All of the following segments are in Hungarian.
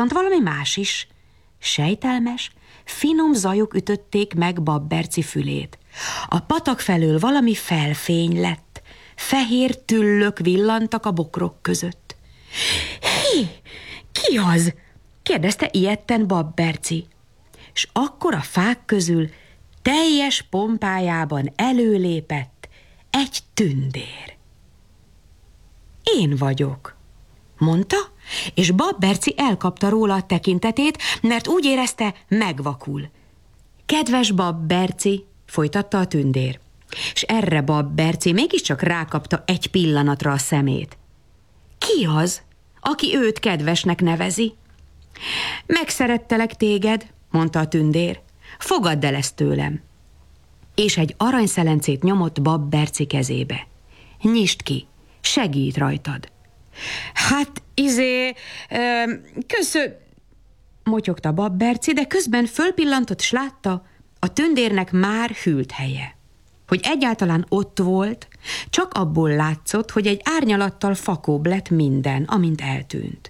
viszont valami más is. Sejtelmes, finom zajok ütötték meg Babberci fülét. A patak felől valami felfény lett, fehér tüllök villantak a bokrok között. Hé, ki az? Kérdezte ijedten Babberci. És akkor a fák közül teljes pompájában előlépett egy tündér. Én vagyok, mondta, és Babberci elkapta róla a tekintetét, mert úgy érezte, megvakul. Kedves Babberci, folytatta a tündér, és erre Babberci mégiscsak rákapta egy pillanatra a szemét. Ki az, aki őt kedvesnek nevezi? Megszerettelek téged, mondta a tündér, fogadd el ezt tőlem. És egy aranyszelencét nyomott Babberci kezébe. Nyisd ki, segít rajtad. Hát, motyogta Babberci, de közben fölpillantott, s látta, a tündérnek már hűlt helye. Hogy egyáltalán ott volt, csak abból látszott, hogy egy árnyalattal fakóbb lett minden, amint eltűnt.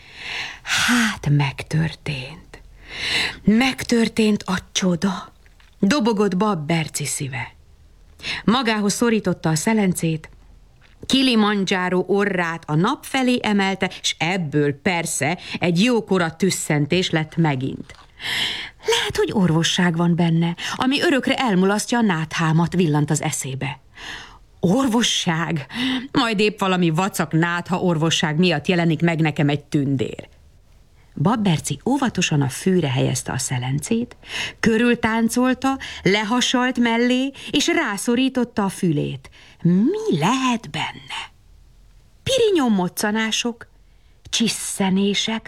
Hát megtörtént. Megtörtént a csoda. Dobogott Babberci szíve. Magához szorította a szelencét, Kilimandzsáró orrát a nap felé emelte, és ebből persze egy jókora tüsszentés lett megint. Lehet, hogy orvosság van benne, ami örökre elmulasztja a náthámat, villant az eszébe. Orvosság? Majd épp valami vacak nátha orvosság miatt jelenik meg nekem egy tündér. Babberci óvatosan a fűre helyezte a szelencét, körültáncolta, lehasalt mellé, és rászorította a fülét. Mi lehet benne? Pirinyom-moccanások, csisszenések,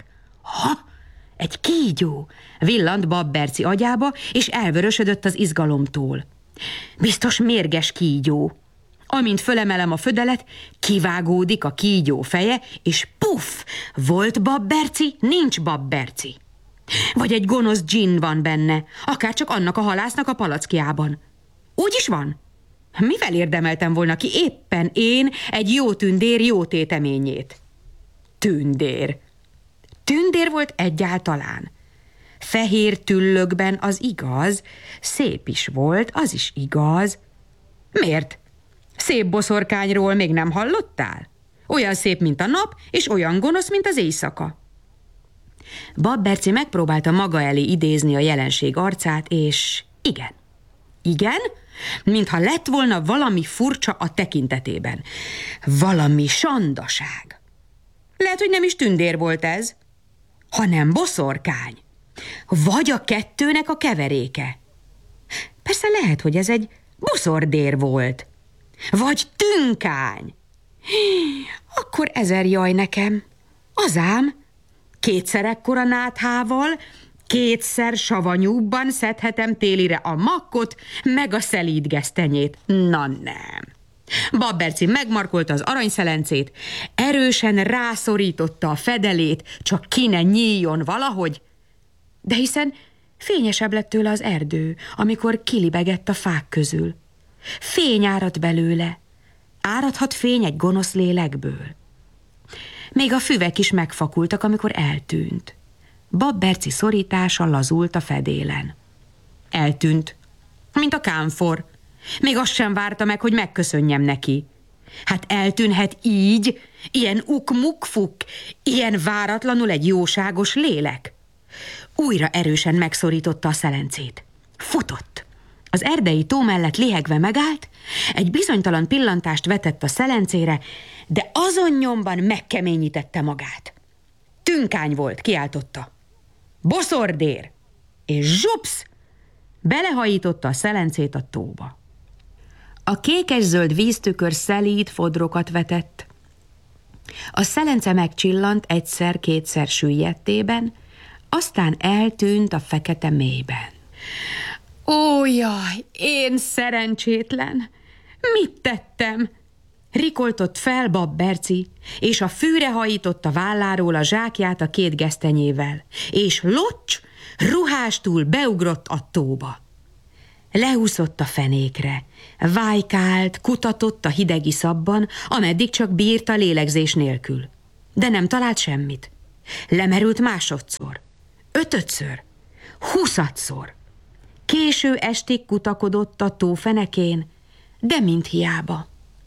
egy kígyó, villant Babberci agyába, és elvörösödött az izgalomtól. Biztos mérges kígyó. Amint fölemelem a födelet, kivágódik a kígyó feje, és puff, volt Babberci, nincs Babberci. Vagy egy gonosz dzsinn van benne, akárcsak annak a halásznak a palackjában. Úgy is van. Mivel érdemeltem volna ki éppen én egy jó tündér jó téteményét? Tündér. Tündér volt egyáltalán. Fehér tüllökben az igaz, szép is volt, az is igaz. Miért? Szép boszorkányról még nem hallottál? Olyan szép, mint a nap, és olyan gonosz, mint az éjszaka. Babberci megpróbálta maga elé idézni a jelenség arcát, és igen, mintha lett volna valami furcsa a tekintetében. Valami sandaság. Lehet, hogy nem is tündér volt ez, hanem boszorkány. Vagy a kettőnek a keveréke. Persze lehet, hogy ez egy boszordér volt. Vagy tünkány. Akkor ezer jaj nekem. Azám, kétszer ekkora náthával, kétszer savanyúbban szedhetem télire a makkot, meg a szelíd gesztenyét. Na nem. Babberci megmarkolta az aranyszelencét, erősen rászorította a fedelét, csak ki ne nyíljon valahogy. De hiszen fényesebb lett tőle az erdő, amikor kilibegett a fák közül. Fény árad belőle. Áradhat fény egy gonosz lélekből. Még a füvek is megfakultak, amikor eltűnt. Babberci szorítása lazult a fedélen. Eltűnt, mint a kámfor. Még azt sem várta meg, hogy megköszönjem neki. Hát eltűnhet így, ilyen uk-muk-fuk, ilyen váratlanul egy jóságos lélek. Újra erősen megszorította a szelencét. Futott. Az erdei tó mellett lihegve megállt, egy bizonytalan pillantást vetett a szelencére, de azon nyomban megkeményítette magát. Tünkány volt, kiáltotta. Boszordér! És zsupsz! Belehajította a szelencét a tóba. A kékes-zöld víztükör szelíd fodrokat vetett. A szelence megcsillant egyszer-kétszer süllyedtében, aztán eltűnt a fekete mélyben. Ó, jaj, én szerencsétlen! Mit tettem? Rikoltott fel Babberci, és a fűre hajította válláról a zsákját a két gesztenyével, és locs, ruhástúl beugrott a tóba. Leúszott a fenékre, vájkált, kutatott a hideg iszapban, ameddig csak bírta lélegzés nélkül. De nem talált semmit. Lemerült másodszor, 5-ször, 20-szor. Késő estig kutakodott a tó fenekén, de mind hiába.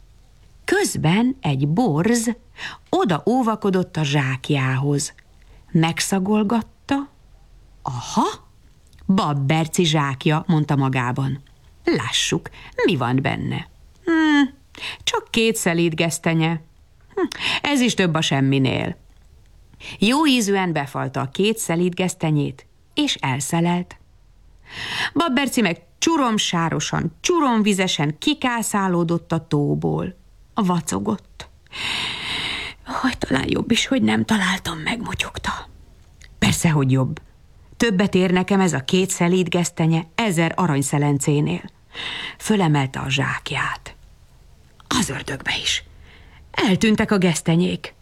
Közben egy borz oda óvakodott a zsákjához. Megszagolgatta. Aha, Babberci zsákja, mondta magában. Lássuk, mi van benne. Csak 2 szelíd gesztenye. Ez is több a semminél. Jó ízűen befalta a 2 szelíd gesztenyét, és elszelelt. Babberci meg csuromsárosan, csuromvizesen kikászálódott a tóból. Vacogott. Hogy talán jobb is, hogy nem találtam meg, motyogta. Persze, hogy jobb. Többet ér nekem ez a 2 szelíd gesztenye 1000 aranyszelencénél. Fölemelte a zsákját. Az ördögbe is. Eltűntek a gesztenyék.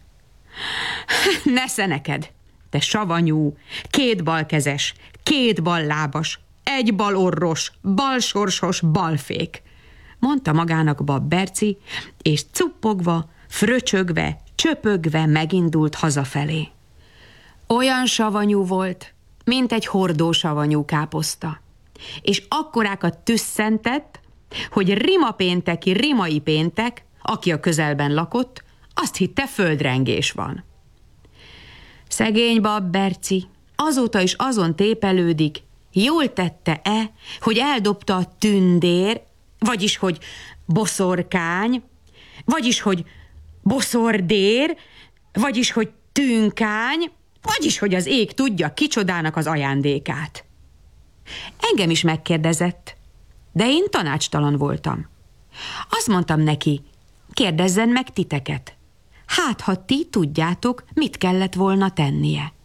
Nesze neked, te savanyú, 2 balkezes, 2 ballábas, 1 balorros, balsorsos balfék, mondta magának Babberci, és cuppogva, fröcsögve, csöpögve megindult hazafelé. Olyan savanyú volt, mint egy hordó savanyú káposzta, és akkorákat tüsszentett, hogy rimai péntek, aki a közelben lakott, azt hitte, földrengés van. Szegény Babberci azóta is azon tépelődik, jól tette-e, hogy eldobta a tündér, vagyis hogy boszorkány, vagyis hogy boszordér, vagyis hogy tűnkány, vagyis hogy az ég tudja kicsodának az ajándékát. Engem is megkérdezett, de én tanácstalan voltam. Azt mondtam neki, kérdezzen meg titeket. Hát, ha ti tudjátok, mit kellett volna tennie.